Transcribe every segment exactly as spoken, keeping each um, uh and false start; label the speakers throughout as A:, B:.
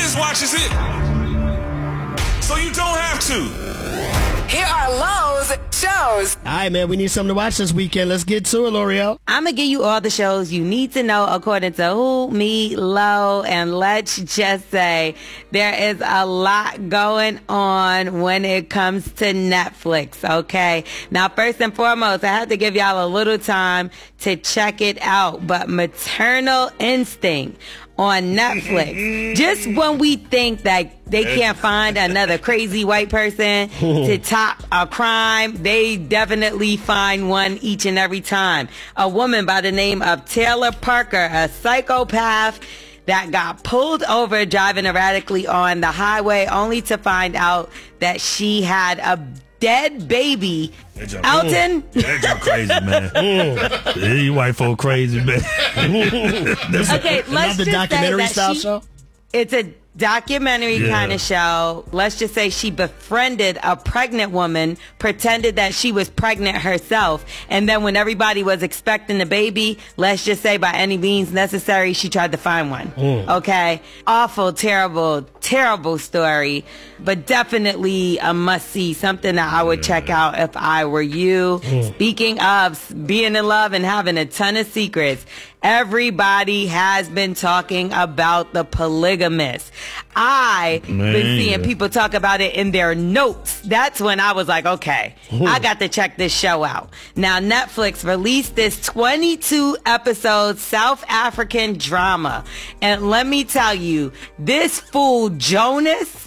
A: just watches it. So you don't have to.
B: Here are Lowe's shows.
C: All right, man, we need something to watch this weekend. Let's get to it, L'Oreal.
D: I'm going to give you all the shows you need to know according to who, me, Lo, and let's just say there is a lot going on when it comes to Netflix, okay? Now, first and foremost, I have to give y'all a little time to check it out, but Maternal Instinct on Netflix. Just when we think that they can't find another crazy white person to top a crime, they definitely find one each and every time. A woman by the name of Taylor Parker, a psychopath that got pulled over driving erratically on the highway only to find out that she had a dead baby. Elton?
E: Mm. That joke crazy, man. Mm. Yeah, you white folk crazy, man.
D: Okay, let's
C: the
D: just
C: documentary
D: say that
C: style
D: she,
C: show?
D: It's a documentary
E: Yeah.
D: kind of show. Let's just say she befriended a pregnant woman, pretended that she was pregnant herself, and then when everybody was expecting the baby, let's just say by any means necessary, she tried to find one.
C: Mm.
D: Okay? Awful, terrible, terrible story, but definitely a must-see, something that I would check out if I were you.
C: Mm.
D: Speaking of being in love and having a ton of secrets, everybody has been talking about The Polygamist. I've been
E: Man.
D: seeing people talk about it in their notes. That's when I was like, okay, I got to check this show out. Now, Netflix released this twenty-two episode South African drama. And let me tell you, this fool Jonas,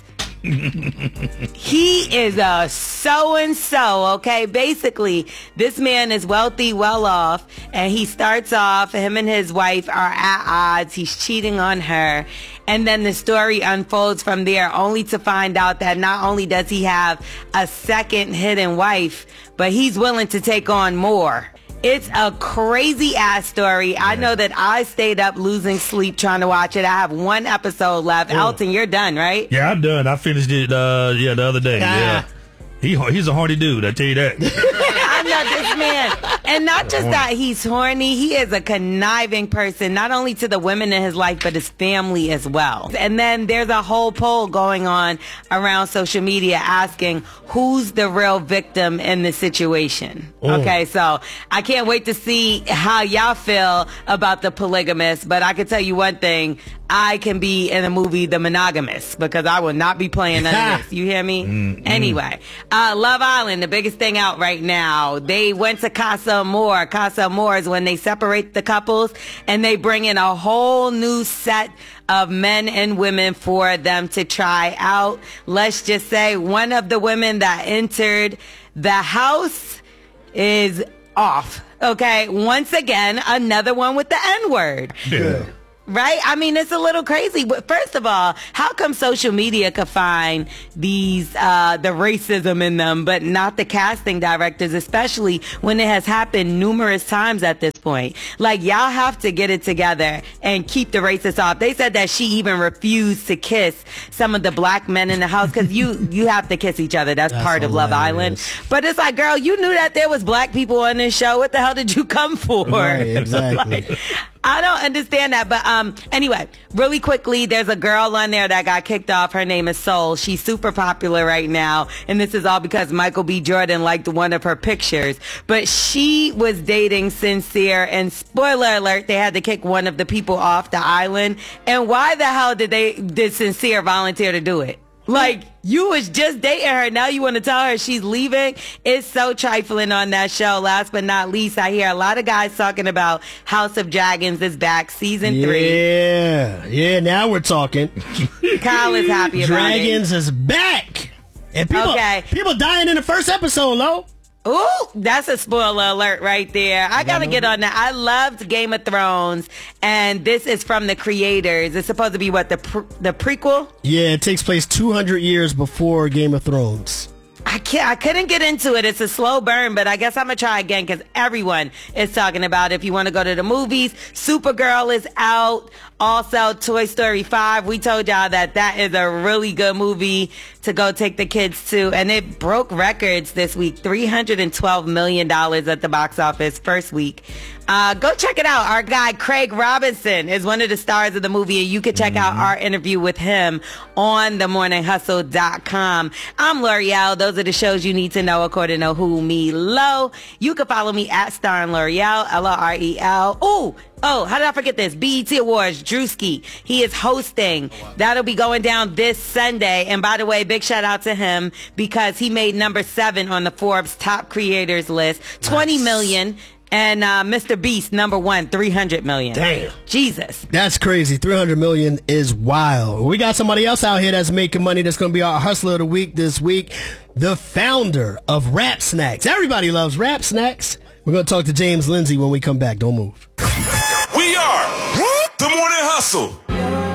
D: he is a so-and-so, okay? Basically, this man is wealthy, well off, and he starts off, him and his wife are at odds. He's cheating on her. And then the story unfolds from there, only to find out that not only does he have a second hidden wife, but he's willing to take on more. It's a crazy ass story. I know that I stayed up losing sleep trying to watch it. I have one episode left.
C: Mm.
D: Elton, you're done, right?
E: Yeah, I'm done. I finished it, uh, yeah, the other day.
C: Ah.
E: Yeah. He He's a horny dude, I tell you that.
D: I know this man. And not just that he's horny, he is a conniving person, not only to the women in his life, but his family as well. And then there's a whole poll going on around social media asking who's the real victim in the situation.
C: Mm.
D: Okay, so I can't wait to see how y'all feel about The Polygamist, but I can tell you one thing. I can be in the movie The Monogamous because I will not be playing none of this. You hear me?
E: Mm-mm.
D: Anyway, uh, Love Island, the biggest thing out right now. They went to Casa Amor. Casa Amor is when they separate the couples and they bring in a whole new set of men and women for them to try out. Let's just say one of the women that entered the house is off. Okay, once again, another one with the N-word.
E: Yeah.
D: Right? I mean, it's a little crazy. But first of all, how come social media could find these, uh, the racism in them, but not the casting directors, especially when it has happened numerous times at this point? Like, y'all have to get it together and keep the racists off. They said that she even refused to kiss some of the black men in the house because you, you have to kiss each other. That's,
C: That's
D: part of Love Island.
C: hilarious.
D: But it's like, girl, you knew that there was black people on this show. What the hell did you come for?
C: Right, exactly.
D: Like, I don't understand that. But um, anyway, really quickly, there's a girl on there that got kicked off. Her name is Soul. She's super popular right now. And this is all because Michael B. Jordan liked one of her pictures. But she was dating Sincere. And spoiler alert, they had to kick one of the people off the island. And why the hell did they did Sincere volunteer to do it? Like, you was just dating her. Now you want to tell her she's leaving? It's so trifling on that show. Last but not least, I hear a lot of guys talking about House of Dragons is back, season three.
C: Yeah, yeah, now we're talking.
D: Kyle is happy about
C: Dragons is back. And people,
D: Okay.
C: people dying in the first episode, Lo.
D: Ooh, that's a spoiler alert right there. I gotta get on that. I loved Game of Thrones, and this is from the creators. It's supposed to be what, the pre- the prequel?
C: Yeah, it takes place two hundred years before Game of Thrones.
D: I can't, I couldn't get into it. It's a slow burn, but I guess I'm gonna try again because everyone is talking about it. If you want to go to the movies, Supergirl is out. Also, Toy Story five, we told y'all that that is a really good movie to go take the kids to, and it broke records this week, three hundred twelve million dollars at the box office first week. Uh, go check it out. Our guy Craig Robinson is one of the stars of the movie, and you can check mm-hmm. out our interview with him on the morning hustle dot com. I'm L'Oreal. Those are the shows you need to know according to Who Me Low. You can follow me at Star and L'Oreal, L O R E L. Ooh, oh, how did I forget this? B E T Awards, Drewski. He is hosting. That'll be going down this Sunday. And by the way, big shout out to him because he made number seven on the Forbes top creators list. twenty nice. million. And uh, Mister Beast, number one, three hundred million.
C: Damn.
D: Jesus.
C: That's crazy. three hundred million is wild. We got somebody else out here that's making money that's going to be our hustler of the week this week. The founder of Rap Snacks. Everybody loves Rap Snacks. We're going to talk to James Lindsay when we come back. Don't move.
A: We are the Morning Hustle.